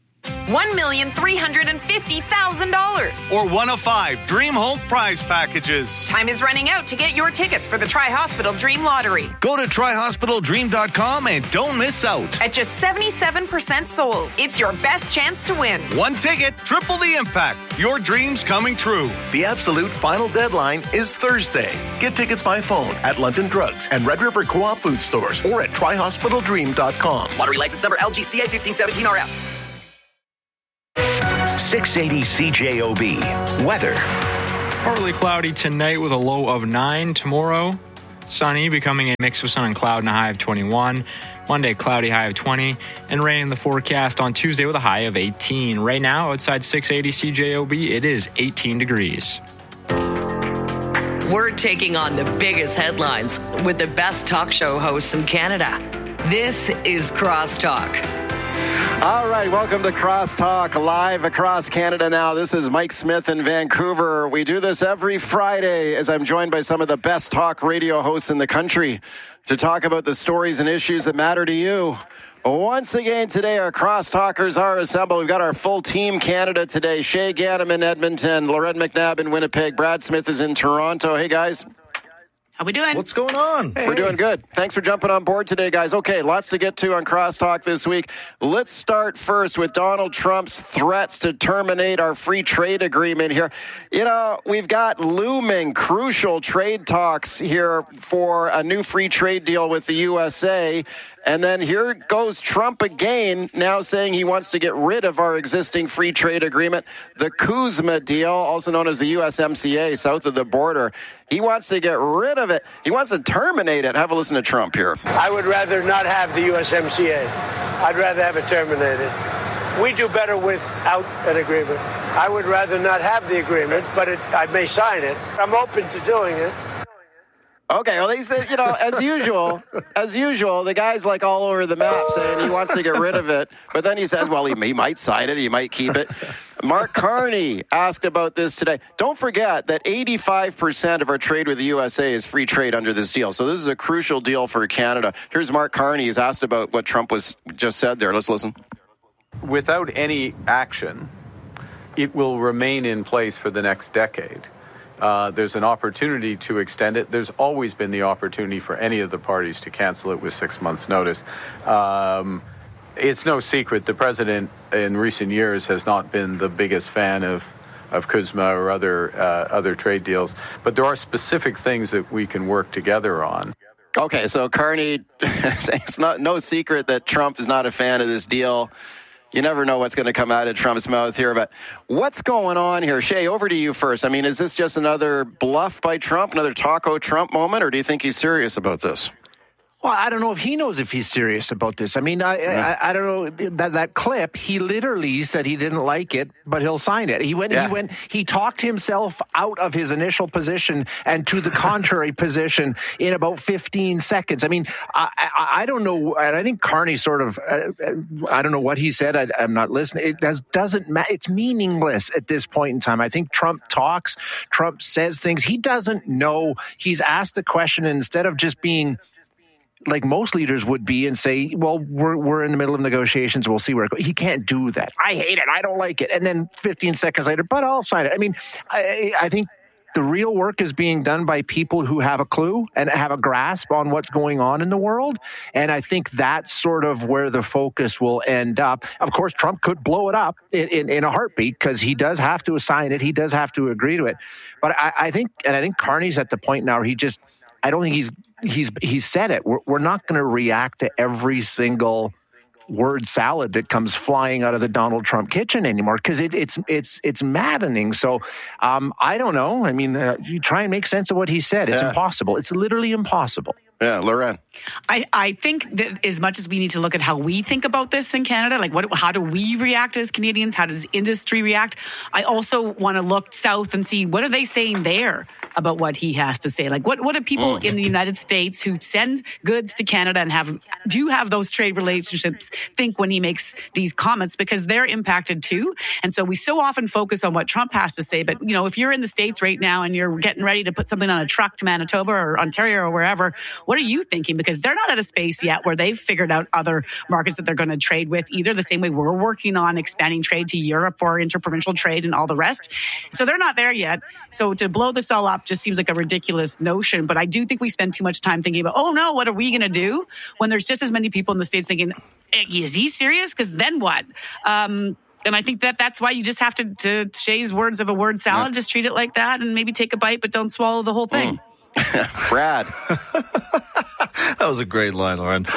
$1,350,000. Or one of 5 Dream Home prize packages. Time is running out to get your tickets for the Tri-Hospital Dream Lottery. Go to TriHospitalDream.com and don't miss out. At just 77% sold, it's your best chance to win. One ticket, triple the impact. Your dreams coming true. The absolute final deadline is Thursday. Get tickets by phone at London Drugs and Red River Co-op food stores or at TriHospitalDream.com. Lottery license number LGCA 1517RF. 680 CJOB. Weather. Partly cloudy tonight with a low of 9. Tomorrow, sunny, becoming a mix of sun and cloud and a high of 21. Monday, cloudy, high of 20. And rain in the forecast on Tuesday with a high of 18. Right now, outside 680 CJOB, it is 18 degrees. We're taking on the biggest headlines with the best talk show hosts in Canada. This is Crosstalk. All right, welcome to Crosstalk, live across Canada now. This is Mike Smith in Vancouver. We do this every Friday as I'm joined by some of the best talk radio hosts in the country to talk about the stories and issues that matter to you. Once again today, our Crosstalkers are assembled. We've got our full team Canada today. Shay Ganem in Edmonton, Loren McNabb in Winnipeg, Brad Smith is in Toronto. Hey, guys. How we doing? What's going on? Hey. We're doing good. Thanks for jumping on board today, guys. Okay, lots to get to on Crosstalk this week. Let's start first with Donald Trump's threats to terminate our free trade agreement here. You know, we've got looming crucial trade talks here for a new free trade deal with the USA. And then here goes Trump again, now saying he wants to get rid of our existing free trade agreement, the CUSMA deal, also known as the USMCA, south of the border. He wants to get rid of it. He wants to terminate it. Have a listen to Trump here. I would rather not have the USMCA. I'd rather have it terminated. We do better without an agreement. I would rather not have the agreement, but I may sign it. I'm open to doing it. Okay, well, he said, you know, as usual, the guy's like all over the map saying he wants to get rid of it. But then he says, well, he might sign it. He might keep it. Mark Carney asked about this today. Don't forget that 85% of our trade with the USA is free trade under this deal. So this is a crucial deal for Canada. Here's Mark Carney. He's asked about what Trump was just said there. Let's listen. Without any action, it will remain in place for the next decade. There's an opportunity to extend it. There's always been the opportunity for any of the parties to cancel it with 6 months' notice. It's no secret the president in recent years has not been the biggest fan of CUSMA or other trade deals, but there are specific things that we can work together on. Okay, so Carney, it's no secret that Trump is not a fan of this deal. You never know what's going to come out of Trump's mouth here, but what's going on here? Shay, over to you first. I mean, is this just another bluff by Trump, another Taco Trump moment, or do you think he's serious about this? Well, I don't know if he knows if he's serious about this. I mean, I don't know that clip. He literally said he didn't like it, but he'll sign it. He talked himself out of his initial position and to the contrary position in about 15 seconds. I mean, I don't know. And I think Carney sort of, I don't know what he said. I'm not listening. It doesn't matter. It's meaningless at this point in time. I think Trump talks. Trump says things. He doesn't know. He's asked the question, and instead of just being like most leaders would be and say, well, we're in the middle of negotiations. We'll see where it goes. He can't do that. I hate it. I don't like it. And then 15 seconds later, but I'll sign it. I mean, I think The real work is being done by people who have a clue and have a grasp on what's going on in the world. And I think that's sort of where the focus will end up. Of course, Trump could blow it up in a heartbeat because he does have to assign it. He does have to agree to it. But I think Carney's at the point now where I don't think he's said it. We're not going to react to every single word salad that comes flying out of the Donald Trump kitchen anymore because it's maddening. So I don't know. I mean, you try and make sense of what he said. It's impossible. It's literally impossible. Yeah, Lauren. I think that as much as we need to look at how we think about this in Canada, like how do we react as Canadians? How does industry react? I also want to look south and see what are they saying there about what he has to say. Like what do people in the United States who send goods to Canada and do have those trade relationships think when he makes these comments, because they're impacted too. And so we so often focus on what Trump has to say. But, you know, if you're in the States right now and you're getting ready to put something on a truck to Manitoba or Ontario or wherever, what are you thinking? Because they're not at a space yet where they've figured out other markets that they're going to trade with either, the same way we're working on expanding trade to Europe or interprovincial trade and all the rest. So they're not there yet. So to blow this all up just seems like a ridiculous notion. But I do think we spend too much time thinking about, oh no, what are we going to do? When there's just as many people in the States thinking, is he serious? Because then what? And I think that's why you just have to Shay's words of a word salad, just treat it like that and maybe take a bite, but don't swallow the whole thing. Brad. That was a great line, Lauren.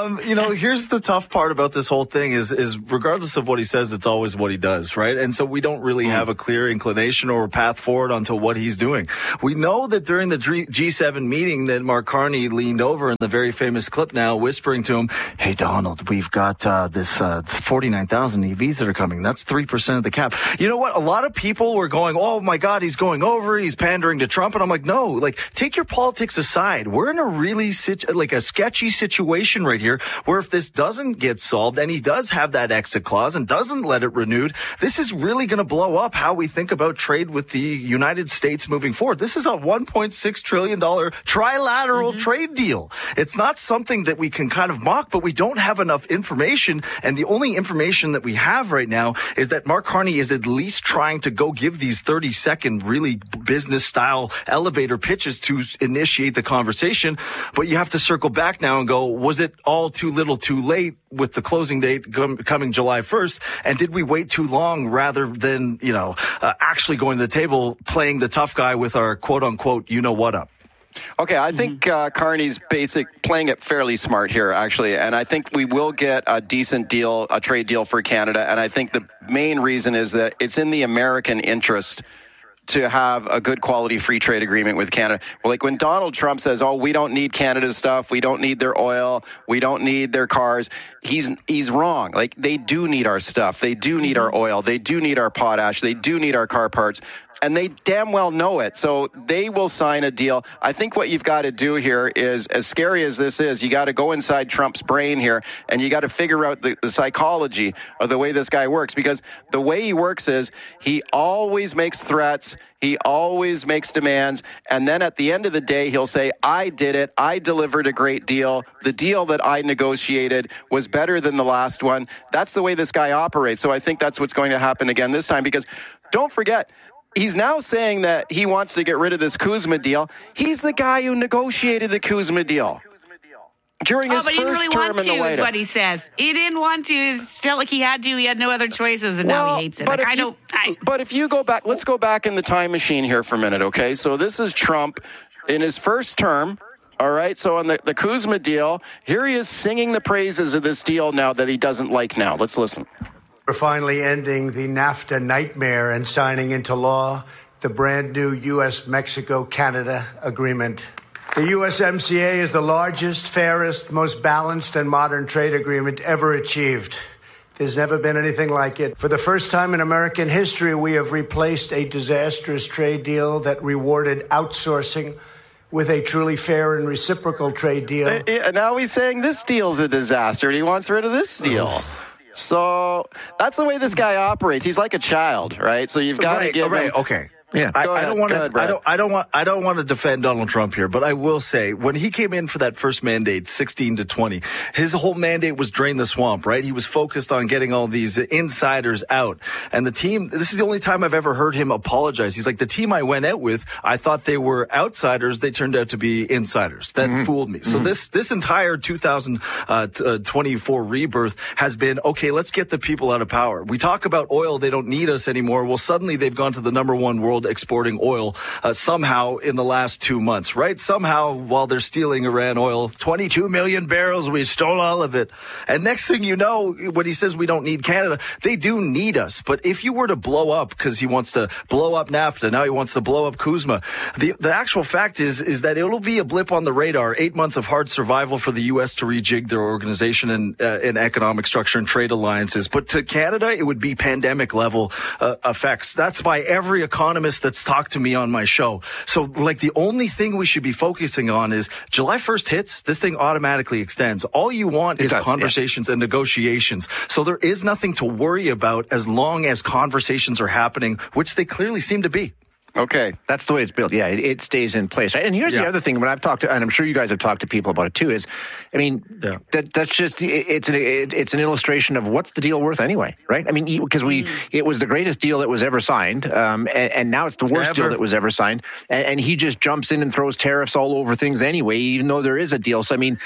Here's the tough part about this whole thing is regardless of what he says, it's always what he does, right? And so we don't really have a clear inclination or path forward onto what he's doing. We know that during the G7 meeting that Mark Carney leaned over in the very famous clip now, whispering to him, hey, Donald, we've got this 49,000 EVs that are coming. That's 3% of the cap. You know what? A lot of people were going, oh, my God, he's going over. He's pandering to Trump. And I'm like, no, like, take your politics aside. We're in a really a sketchy situation right here where if this doesn't get solved and he does have that exit clause and doesn't let it renewed, this is really going to blow up how we think about trade with the United States moving forward. This is a $1.6 trillion trilateral trade deal. It's not something that we can kind of mock, but we don't have enough information. And the only information that we have right now is that Mark Carney is at least trying to go give these 30-second really business style elevator pitches to initiate the conversation. But you have to circle back now and go, was it all too little too late with the closing date coming July 1st? And did we wait too long rather than, actually going to the table, playing the tough guy with our quote unquote, you know what up? Okay, I think Carney's playing it fairly smart here, actually. And I think we will get a decent deal, a trade deal for Canada. And I think the main reason is that it's in the American interest to have a good quality free trade agreement with Canada. Well, like when Donald Trump says, oh, we don't need Canada's stuff, we don't need their oil, we don't need their cars, he's wrong. Like, they do need our stuff. They do need our oil. They do need our potash. They do need our car parts. And they damn well know it. So they will sign a deal. I think what you've got to do here is, as scary as this is, you got to go inside Trump's brain here, and you got to figure out the psychology of the way this guy works. Because the way he works is he always makes threats. He always makes demands. And then at the end of the day, he'll say, I did it. I delivered a great deal. The deal that I negotiated was better than the last one. That's the way this guy operates. So I think that's what's going to happen again this time. Because don't forget, he's now saying that he wants to get rid of this Kuzma deal. He's the guy who negotiated the Kuzma deal during his first term in the White House. Is what he says. He didn't want to. He felt like he had to. He had no other choices, and now he hates it. But if you go back, let's go back in the time machine here for a minute, okay? So this is Trump in his first term. All right, so on the Kuzma deal, here he is singing the praises of this deal now that he doesn't like now. Let's listen. We're finally ending the NAFTA nightmare and signing into law the brand new U.S.-Mexico-Canada agreement. The USMCA is the largest, fairest, most balanced and modern trade agreement ever achieved. There's never been anything like it. For the first time in American history, we have replaced a disastrous trade deal that rewarded outsourcing with a truly fair and reciprocal trade deal. And now he's saying this deal's a disaster and he wants rid of this deal. So that's the way this guy operates. He's like a child, right? So you've got to give him... Okay. Yeah, I don't want to defend Donald Trump here, but I will say when he came in for that first mandate, 16 to 20, his whole mandate was drain the swamp, right? He was focused on getting all these insiders out. And the team, this is the only time I've ever heard him apologize. He's like, the team I went out with, I thought they were outsiders. They turned out to be insiders. That fooled me. So this entire 2024 rebirth has been, okay, let's get the people out of power. We talk about oil. They don't need us anymore. Well, suddenly they've gone to the number one world exporting oil somehow in the last 2 months, right? Somehow while they're stealing Iran oil, 22 million barrels, we stole all of it. And next thing you know, when he says we don't need Canada, they do need us. But if you were to blow up, because he wants to blow up NAFTA, now he wants to blow up Kuzma, the actual fact is that it'll be a blip on the radar, 8 months of hard survival for the U.S. to rejig their organization and economic structure and trade alliances. But to Canada, it would be pandemic level effects. That's by every economist that's talked to me on my show. So like the only thing we should be focusing on is July 1st hits, this thing automatically extends. All you want is conversations and negotiations. So there is nothing to worry about as long as conversations are happening, which they clearly seem to be. Okay. That's the way it's built. Yeah, it stays in place. Right? And here's the other thing, when I've talked to, and I'm sure you guys have talked to people about it too, is, I mean, that's just, it's an illustration of what's the deal worth anyway, right? I mean, because it was the greatest deal that was ever signed, and now it's the worst deal that was ever signed, and he just jumps in and throws tariffs all over things anyway, even though there is a deal. So, I mean,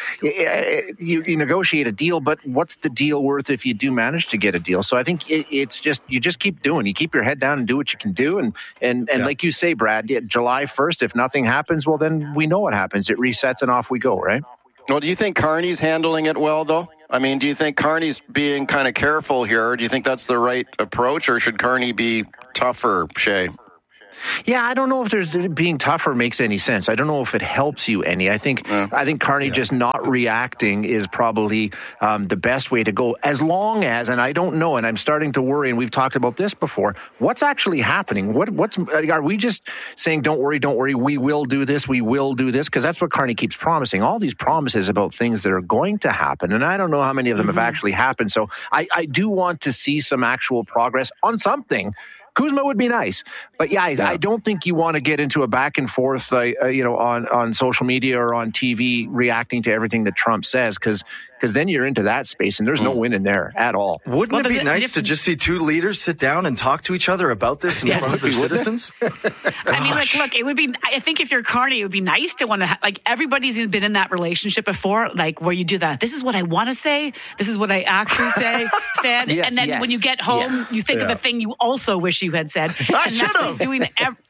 you negotiate a deal, but what's the deal worth if you do manage to get a deal? So I think it's just, you just keep doing, you keep your head down and do what you can do, and like you say, Brad, July 1st, if nothing happens, well, then we know what happens. It resets and off we go, right? Well, do you think Carney's handling it well, though? I mean, do you think Carney's being kind of careful here? Do you think that's the right approach, or should Carney be tougher, Shay? Yeah, I don't know if there's being tougher makes any sense. I don't know if it helps you any. I think Carney just not reacting is probably the best way to go, as long as, and I don't know, and I'm starting to worry, and we've talked about this before, what's actually happening? What's are we just saying, don't worry, we will do this, because that's what Carney keeps promising. All these promises about things that are going to happen, and I don't know how many of them have actually happened. So I do want to see some actual progress on something. Kuzma would be nice, but I don't think you want to get into a back and forth, on social media or on TV, reacting to everything that Trump says, because then you're into that space, and there's no win in there at all. Wouldn't it be nice to just see two leaders sit down and talk to each other about this in front of their citizens? I mean, look, it would be, I think if you're Carney, it would be nice to want to, everybody's been in that relationship before, where you do that. This is what I want to say. This is what I actually said. And then when you get home, you think of the thing you also wish you had said. And that's what he's doing.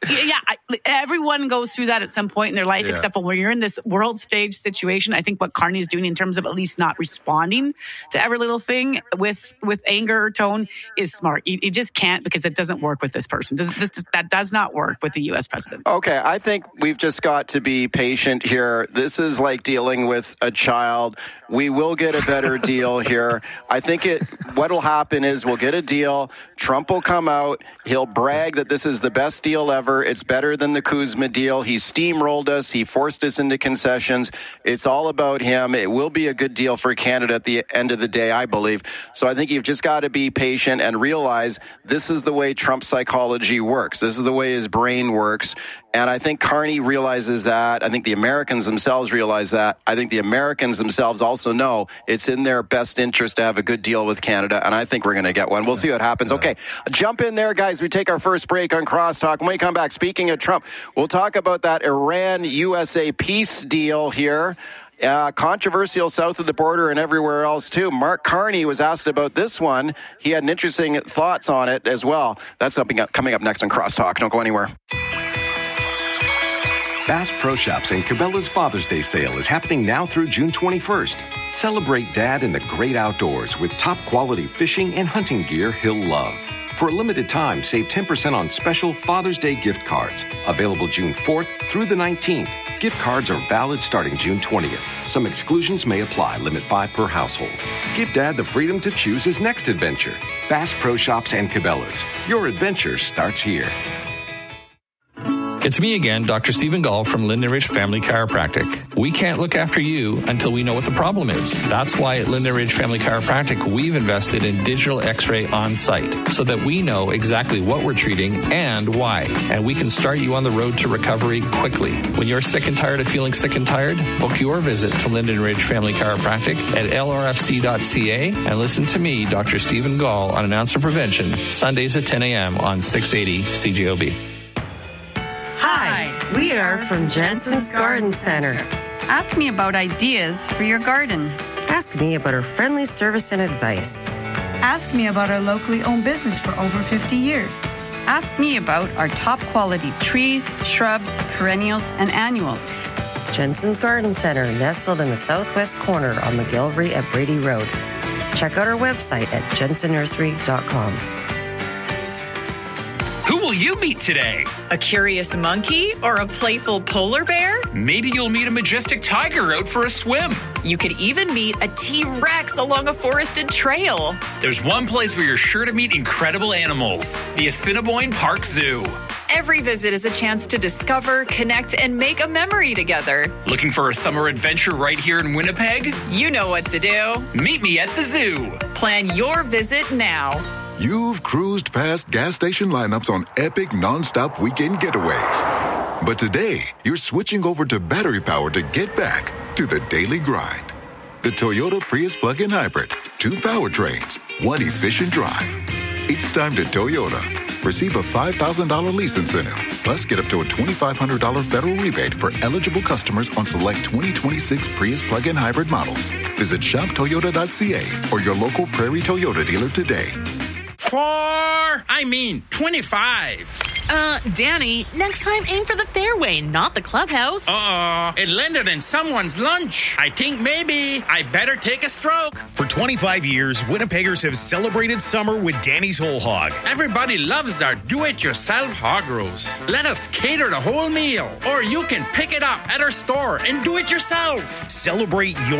Everyone goes through that at some point in their life, except for when you're in this world stage situation. I think what Carney is doing in terms of at least not responding to every little thing with anger or tone is smart. You just can't, because it doesn't work with this person. That does not work with the U.S. president. Okay, I think we've just got to be patient here. This is like dealing with a child. We will get a better deal here. I think what will happen is we'll get a deal. Trump will come out. He'll brag that this is the best deal ever. It's better than the Kuzma deal. He steamrolled us. He forced us into concessions. It's all about him. It will be a good deal for Canada at the end of the day, I believe. So I think you've just got to be patient and realize this is the way Trump psychology works. This is the way his brain works. And I think Carney realizes that. I think the Americans themselves realize that. I think the Americans themselves also know it's in their best interest to have a good deal with Canada, and I think we're going to get one. We'll see what happens. Okay, jump in there, guys. We take our first break on Crosstalk. When we come back, speaking of Trump, we'll talk about that Iran-USA peace deal here. Controversial south of the border and everywhere else, too. Mark Carney was asked about this one. He had an interesting thoughts on it as well. That's coming up next on Crosstalk. Don't go anywhere. Bass Pro Shops and Cabela's Father's Day sale is happening now through June 21st. Celebrate Dad in the great outdoors with top-quality fishing and hunting gear he'll love. For a limited time, save 10% on special Father's Day gift cards. Available June 4th through the 19th. Gift cards are valid starting June 20th. Some exclusions may apply. Limit 5 per household. Give Dad the freedom to choose his next adventure. Bass Pro Shops and Cabela's. Your adventure starts here. It's me again, Dr. Stephen Gall from Linden Ridge Family Chiropractic. We can't look after you until we know what the problem is. That's why at Linden Ridge Family Chiropractic, we've invested in digital x-ray on site so that we know exactly what we're treating and why. And we can start you on the road to recovery quickly. When you're sick and tired of feeling sick and tired, book your visit to Linden Ridge Family Chiropractic at lrfc.ca and listen to me, Dr. Stephen Gall, on An Ounce of Prevention, Sundays at 10 a.m. on 680 CJOB. Hi, we are from Jensen's Garden Center. Ask me about ideas for your garden. Ask me about our friendly service and advice. Ask me about our locally owned business for over 50 years. Ask me about our top quality trees, shrubs, perennials, and annuals. Jensen's Garden Center, nestled in the southwest corner on McGillivray at Brady Road. Check out our website at jensennursery.com. Who will you meet today? A curious monkey or a playful polar bear? Maybe you'll meet a majestic tiger out for a swim. You could even meet a T-Rex along a forested trail. There's one place where you're sure to meet incredible animals, the Assiniboine Park Zoo. Every visit is a chance to discover, connect, and make a memory together. Looking for a summer adventure right here in Winnipeg? You know what to do. Meet me at the zoo. Plan your visit now. You've cruised past gas station lineups on epic non-stop weekend getaways. But today, you're switching over to battery power to get back to the daily grind. The Toyota Prius plug-in hybrid. 2 powertrains, 1 efficient drive. It's time to Toyota. Receive a $5,000 lease incentive. Plus, get up to a $2,500 federal rebate for eligible customers on select 2026 Prius plug-in hybrid models. Visit shoptoyota.ca or your local Prairie Toyota dealer today. 25. Danny, next time aim for the fairway, not the clubhouse. It landed in someone's lunch. I think maybe I better take a stroke. For 25 years, Winnipeggers have celebrated summer with Danny's Whole Hog. Everybody loves our do-it-yourself hog roast. Let us cater the whole meal, or you can pick it up at our store and do it yourself. Celebrate your